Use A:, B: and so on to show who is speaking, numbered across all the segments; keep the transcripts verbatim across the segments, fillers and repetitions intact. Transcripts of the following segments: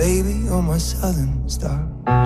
A: baby, you're my southern star.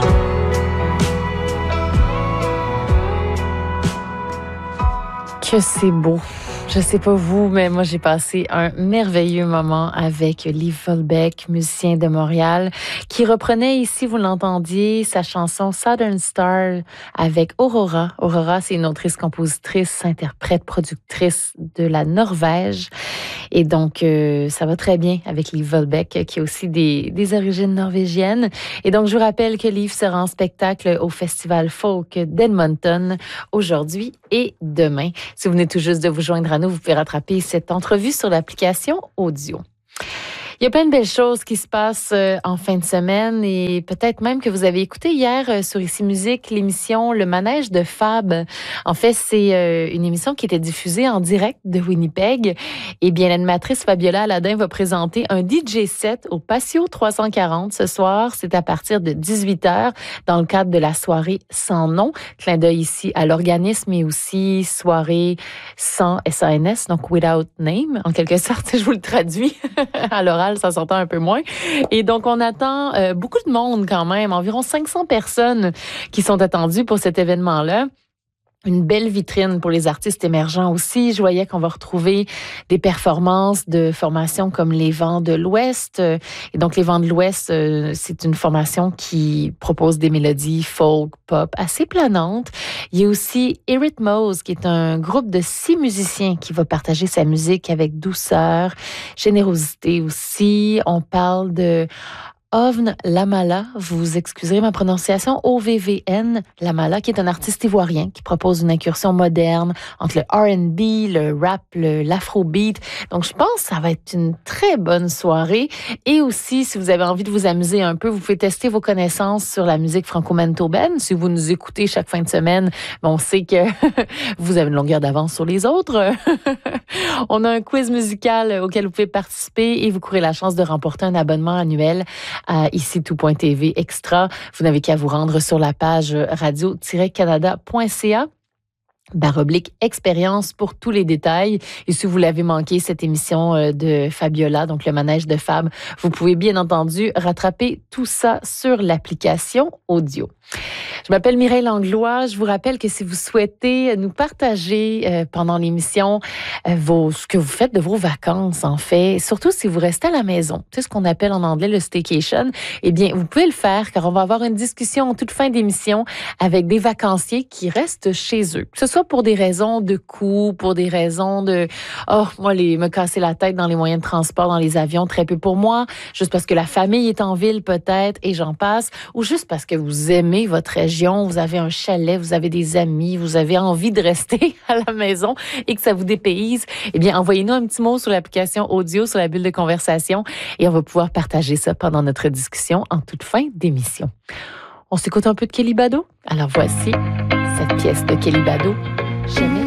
B: Que c'est beau. Je sais pas vous, mais moi, j'ai passé un merveilleux moment avec Liv Volbeck, musicien de Montréal, qui reprenait ici, vous l'entendiez, sa chanson Southern Star avec Aurora. Aurora, c'est une autrice, compositrice, interprète, productrice de la Norvège. Et donc, euh, ça va très bien avec Liv Volbeck, qui a aussi des, des origines norvégiennes. Et donc, je vous rappelle que Liv sera en spectacle au Festival Folk d'Edmonton aujourd'hui et demain. Si vous venez tout juste de vous joindre à nous, vous pouvez rattraper cette entrevue sur l'application audio. Il y a plein de belles choses qui se passent en fin de semaine et peut-être même que vous avez écouté hier sur Ici Musique l'émission Le Manège de Fab. En fait, c'est une émission qui était diffusée en direct de Winnipeg. Et bien, l'animatrice Fabiola Aladin va présenter un D J set au Patio trois cent quarante ce soir. C'est à partir de dix-huit heures dans le cadre de la soirée Sans nom. Clin d'œil ici à l'organisme et aussi soirée sans S A N S, donc Without Name, en quelque sorte. Je vous le traduis à l'oral. Ça s'entend un peu moins. Et donc, on attend euh, beaucoup de monde quand même, environ cinq cents personnes qui sont attendues pour cet événement-là. Une belle vitrine pour les artistes émergents aussi. Je voyais qu'on va retrouver des performances de formations comme les Vents de l'Ouest. Et donc, les Vents de l'Ouest, c'est une formation qui propose des mélodies folk, pop assez planantes. Il y a aussi Eurythmos, qui est un groupe de six musiciens qui va partager sa musique avec douceur, générosité aussi. On parle de Ovn Lamala, vous excuserez ma prononciation, O V V N Lamala, qui est un artiste ivoirien qui propose une incursion moderne entre le R and B, le rap, le, l'afrobeat. Donc, je pense que ça va être une très bonne soirée. Et aussi, si vous avez envie de vous amuser un peu, vous pouvez tester vos connaissances sur la musique franco-manitobaine. Si vous nous écoutez chaque fin de semaine, on sait que vous avez une longueur d'avance sur les autres. On a un quiz musical auquel vous pouvez participer et vous courez la chance de remporter un abonnement annuel à ici tout point t v extra. Vous n'avez qu'à vous rendre sur la page radio tiret canada point c a barre oblique expérience pour tous les détails. Et si vous l'avez manqué, cette émission de Fabiola, donc le manège de Fab, vous pouvez bien entendu rattraper tout ça sur l'application audio. Je m'appelle Mireille Langlois. Je vous rappelle que si vous souhaitez nous partager euh, pendant l'émission euh, vos, ce que vous faites de vos vacances, en fait, surtout si vous restez à la maison, c'est ce qu'on appelle en anglais le staycation, eh bien, vous pouvez le faire car on va avoir une discussion en toute fin d'émission avec des vacanciers qui restent chez eux. Que ce soit pour des raisons de coût, pour des raisons de « Oh, moi, les, me casser la tête dans les moyens de transport, dans les avions, très peu pour moi. » Juste parce que la famille est en ville peut-être et j'en passe. Ou juste parce que vous aimez votre région, vous avez un chalet, vous avez des amis, vous avez envie de rester à la maison et que ça vous dépayse, eh bien, envoyez-nous un petit mot sur l'application audio, sur la bulle de conversation et on va pouvoir partager ça pendant notre discussion en toute fin d'émission. On s'écoute un peu de Kelly Bado? Alors voici cette pièce de Kelly Bado, J'aimais